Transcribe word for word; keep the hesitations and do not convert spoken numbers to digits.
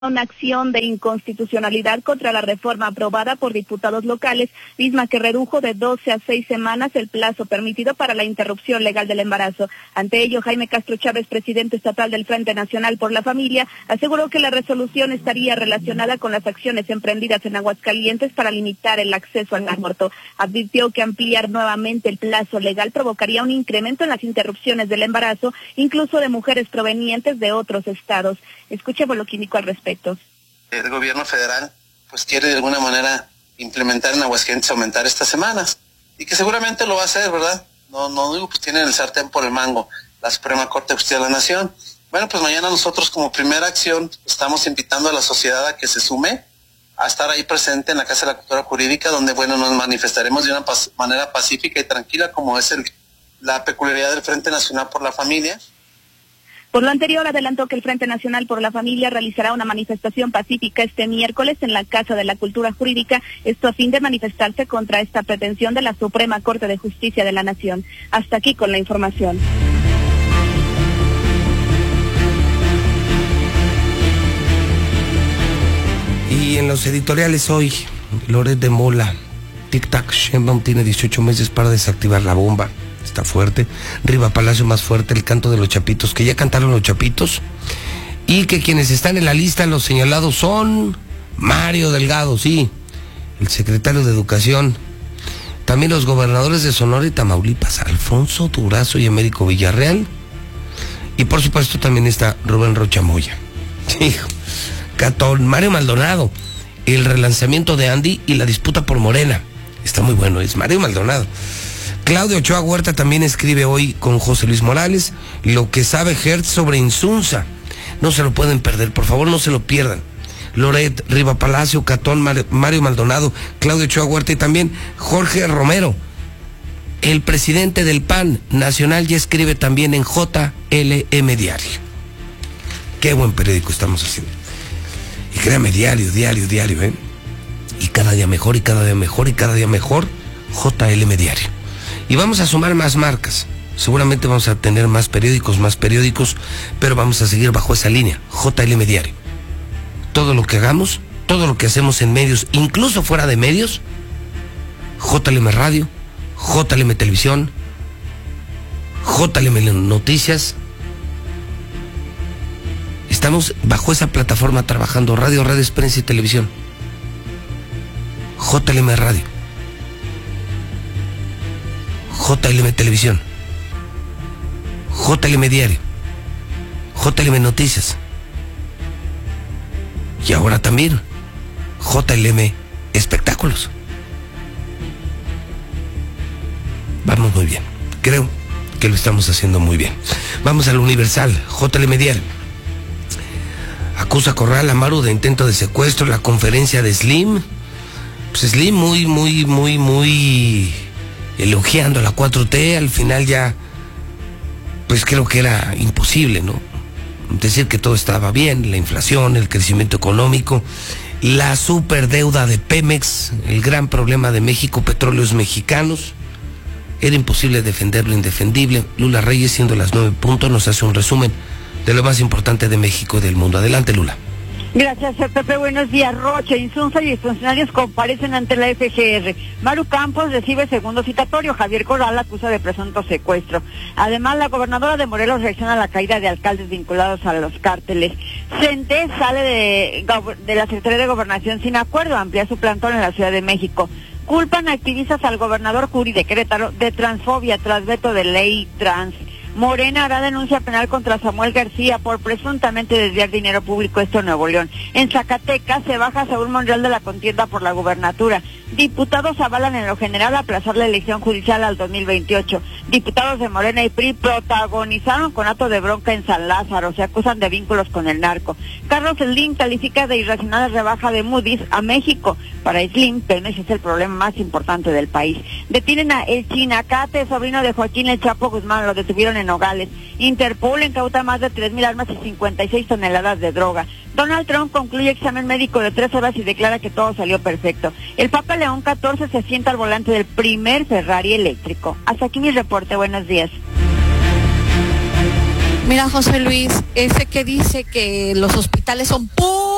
una acción de inconstitucionalidad contra la reforma aprobada por diputados locales, misma que redujo de doce a seis semanas el plazo permitido para la interrupción legal del embarazo. Ante ello, Jaime Castro Chávez, presidente estatal del Frente Nacional por la Familia, aseguró que la resolución estaría relacionada con las acciones emprendidas en Aguascalientes para limitar el acceso al aborto. Advirtió que ampliar nuevamente el plazo legal provocaría un incremento en las interrupciones del embarazo, incluso de mujeres provenientes de otros estados. Escuchemos lo que indicó al respecto. El gobierno federal pues quiere de alguna manera implementar en Aguascalientes, aumentar estas semanas, y que seguramente lo va a hacer, ¿verdad? No, no digo, pues tienen el sartén por el mango, la Suprema Corte de Justicia de la Nación. Bueno, pues mañana nosotros como primera acción estamos invitando a la sociedad a que se sume, a estar ahí presente en la Casa de la Cultura Jurídica, donde, bueno, nos manifestaremos de una pas- manera pacífica y tranquila, como es el, la peculiaridad del Frente Nacional por la Familia. Por lo anterior, adelantó que el Frente Nacional por la Familia realizará una manifestación pacífica este miércoles en la Casa de la Cultura Jurídica, esto a fin de manifestarse contra esta pretensión de la Suprema Corte de Justicia de la Nación. Hasta aquí con la información. Y en los editoriales hoy, Loret de Mola, Tic Tac, Sheinbaum tiene dieciocho meses para desactivar la bomba. Está fuerte. Riva Palacio más fuerte, el canto de los Chapitos, que ya cantaron los Chapitos. Y que quienes están en la lista, los señalados, son Mario Delgado, sí, el secretario de Educación. También los gobernadores de Sonora y Tamaulipas, Alfonso Durazo y Américo Villarreal. Y por supuesto también está Rubén Rocha Moya. Hijo, Catón, Mario Maldonado, el relanzamiento de Andy y la disputa por Morena. Está muy bueno, es Mario Maldonado. Claudio Ochoa Huerta también escribe hoy con José Luis Morales lo que sabe Hertz sobre Insunza. No se lo pueden perder, por favor no se lo pierdan. Loret, Riva Palacio, Catón, Mario Maldonado, Claudio Ochoa Huerta y también Jorge Romero. El presidente del P A N Nacional ya escribe también en J L M Diario. Qué buen periódico estamos haciendo. Y créame, diario, diario, diario, ¿eh? Y cada día mejor, y cada día mejor, y cada día mejor, J L M Diario. Y vamos a sumar más marcas. Seguramente vamos a tener más periódicos, más periódicos, pero vamos a seguir bajo esa línea, J L M Diario. Todo lo que hagamos, todo lo que hacemos en medios, incluso fuera de medios, J L M Radio, J L M Televisión, J L M Noticias. Estamos bajo esa plataforma trabajando, radio, redes, prensa y televisión. J L M Radio, J L M Televisión, J L M Diario, J L M Noticias y ahora también J L M Espectáculos. Vamos muy bien, creo que lo estamos haciendo muy bien. Vamos al Universal, J L M Diario. Acusa Corral a Maru de intento de secuestro, la conferencia de Slim. Pues Slim muy, muy, muy, muy elogiando a la cuatro T, al final ya, pues creo que era imposible, ¿no? Decir que todo estaba bien, la inflación, el crecimiento económico, la superdeuda de Pemex, el gran problema de México, Petróleos Mexicanos. Era imposible defender lo indefendible. Lula Reyes, siendo las nueve puntos, nos hace un resumen de lo más importante de México y del mundo. Adelante, Lula. Gracias, Pepe. Buenos días. Rocha, Insunza y funcionarios comparecen ante la F G R. Maru Campos recibe segundo citatorio. Javier Corral acusa de presunto secuestro. Además, la gobernadora de Morelos reacciona a la caída de alcaldes vinculados a los cárteles. CENTE sale de, de la Secretaría de Gobernación sin acuerdo, amplía su plantón en la Ciudad de México. Culpan activistas al gobernador Curi de Querétaro de transfobia tras veto de ley trans. Morena hará denuncia penal contra Samuel García por presuntamente desviar dinero público, esto en Nuevo León. En Zacatecas se baja Saúl Monreal de la contienda por la gubernatura. Diputados avalan en lo general aplazar la elección judicial al dos mil veintiocho. Diputados de Morena y P R I protagonizaron conato de bronca en San Lázaro, se acusan de vínculos con el narco. Carlos Slim califica de irracional rebaja de Moody's a México. Para Slim, Pemex es el problema más importante del país. Detienen a El Chinacate, sobrino de Joaquín El Chapo Guzmán, lo detuvieron en Nogales. Interpol incauta más de tres mil armas y cincuenta y seis toneladas de droga. Donald Trump concluye examen médico de tres horas y declara que todo salió perfecto. El Papa León catorce se sienta al volante del primer Ferrari eléctrico. Hasta aquí mi reporte, buenos días. Mira, José Luis, ese que dice que los hospitales son puros